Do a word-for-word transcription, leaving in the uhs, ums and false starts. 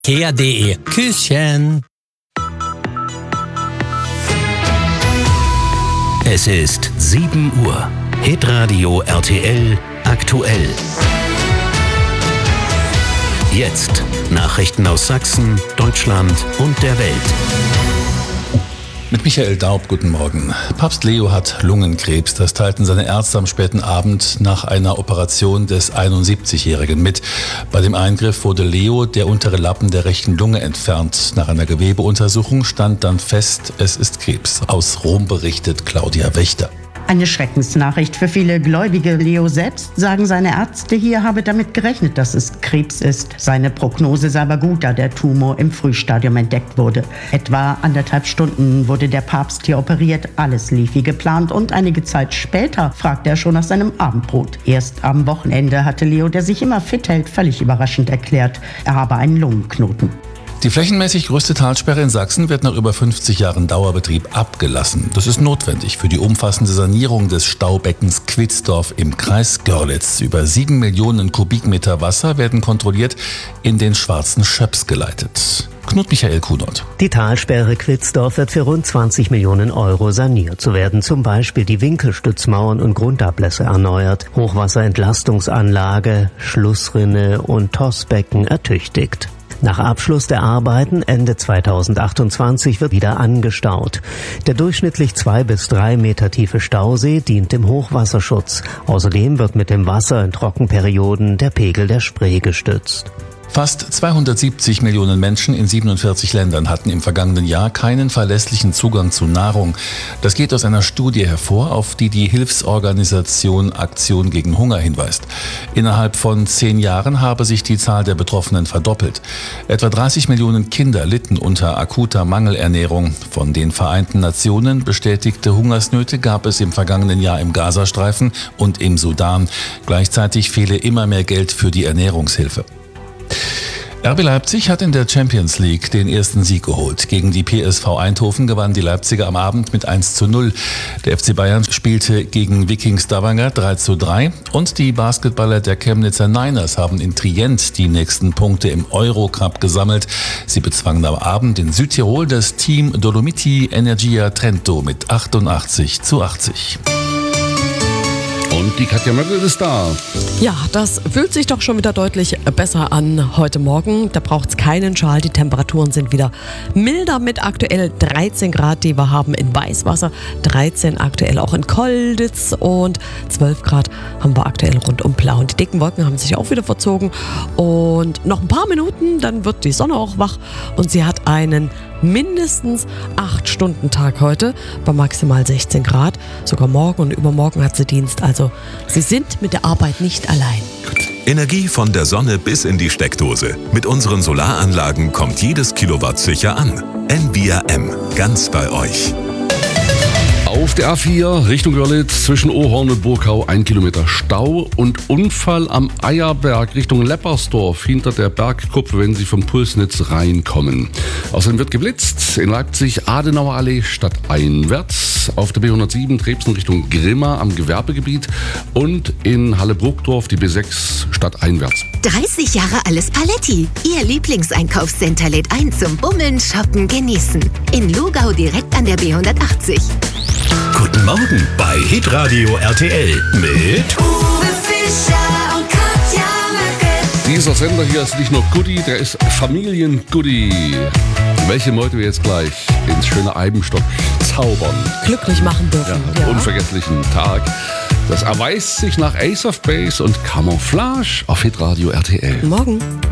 Kea punkt de. Küsschen. Es ist sieben Uhr. Hitradio R T L aktuell. Jetzt Nachrichten aus Sachsen, Deutschland und der Welt. Mit Michael Daub, guten Morgen. Papst Leo hat Lungenkrebs. Das teilten seine Ärzte am späten Abend nach einer Operation des einundsiebzigjährigen mit. Bei dem Eingriff wurde Leo der untere Lappen der rechten Lunge entfernt. Nach einer Gewebeuntersuchung stand dann fest, es ist Krebs. Aus Rom berichtet Claudia Wächter. Eine Schreckensnachricht für viele Gläubige. Leo selbst, sagen seine Ärzte hier, habe damit gerechnet, dass es Krebs ist. Seine Prognose sei aber gut, da der Tumor im Frühstadium entdeckt wurde. Etwa anderthalb Stunden wurde der Papst hier operiert. Alles lief wie geplant und einige Zeit später fragte er schon nach seinem Abendbrot. Erst am Wochenende hatte Leo, der sich immer fit hält, völlig überraschend erklärt, er habe einen Lungenknoten. Die flächenmäßig größte Talsperre in Sachsen wird nach über fünfzig Jahren Dauerbetrieb abgelassen. Das ist notwendig für die umfassende Sanierung des Staubeckens Quitzdorf im Kreis Görlitz. Über sieben Millionen Kubikmeter Wasser werden kontrolliert in den Schwarzen Schöps geleitet. Knut Michael Kunert. Die Talsperre Quitzdorf wird für rund zwanzig Millionen Euro saniert. So werden zum Beispiel die Winkelstützmauern und Grundablässe erneuert, Hochwasserentlastungsanlage, Schlussrinne und Tossbecken ertüchtigt. Nach Abschluss der Arbeiten Ende zweitausendachtundzwanzig wird wieder angestaut. Der durchschnittlich zwei bis drei Meter tiefe Stausee dient dem Hochwasserschutz. Außerdem wird mit dem Wasser in Trockenperioden der Pegel der Spree gestützt. Fast zweihundertsiebzig Millionen Menschen in siebenundvierzig Ländern hatten im vergangenen Jahr keinen verlässlichen Zugang zu Nahrung. Das geht aus einer Studie hervor, auf die die Hilfsorganisation Aktion gegen Hunger hinweist. Innerhalb von zehn Jahren habe sich die Zahl der Betroffenen verdoppelt. Etwa dreißig Millionen Kinder litten unter akuter Mangelernährung. Von den Vereinten Nationen bestätigte Hungersnöte gab es im vergangenen Jahr im Gazastreifen und im Sudan. Gleichzeitig fehle immer mehr Geld für die Ernährungshilfe. R B Leipzig hat in der Champions League den ersten Sieg geholt. Gegen die P S V Eindhoven gewannen die Leipziger am Abend mit eins zu null. Der F C Bayern spielte gegen Viking Stavanger drei zu drei und die Basketballer der Chemnitzer Niners haben in Trient die nächsten Punkte im Eurocup gesammelt. Sie bezwangen am Abend in Südtirol das Team Dolomiti Energia Trento mit achtundachtzig zu achtzig. Und die Katja Möckel ist da. Ja, das fühlt sich doch schon wieder deutlich besser an heute Morgen. Da braucht es keinen Schal. Die Temperaturen sind wieder milder mit aktuell dreizehn Grad, die wir haben in Weißwasser. dreizehn aktuell auch in Kolditz und zwölf Grad haben wir aktuell rund um Plauen. Die dicken Wolken haben sich auch wieder verzogen. Und noch ein paar Minuten, dann wird die Sonne auch wach und sie hat einen mindestens acht Stunden Tag heute bei maximal sechzehn Grad. Sogar morgen und übermorgen hat sie Dienst. Also Sie sind mit der Arbeit nicht allein. Energie von der Sonne bis in die Steckdose. Mit unseren Solaranlagen kommt jedes Kilowatt sicher an. N V R M, ganz bei euch. Auf der A vier Richtung Görlitz zwischen Ohorn und Burgau ein Kilometer Stau und Unfall am Eierberg Richtung Leppersdorf hinter der Bergkuppe, wenn Sie vom Pulsnitz reinkommen. Außerdem wird geblitzt in Leipzig Adenauer Allee stadteinwärts, auf der B hundertsieben Trebsen Richtung Grimma am Gewerbegebiet und in Halle-Bruckdorf die B sechs stadteinwärts. dreißig Jahre Alles Paletti. Ihr Lieblingseinkaufscenter lädt ein zum Bummeln, Shoppen, Genießen. In Lugau direkt an der B hundertachtzig. Guten Morgen bei Hitradio R T L mit Uwe Fischer und Katja Möckel. Dieser Sender hier ist nicht nur Goodie, der ist Familien-Goodie. Welche Meute wir jetzt gleich ins schöne Eibenstock zaubern. Glücklich machen dürfen. Ja, Ja. unvergesslichen Tag. Das erweist sich nach Ace of Base und Camouflage auf Hitradio R T L. Morgen.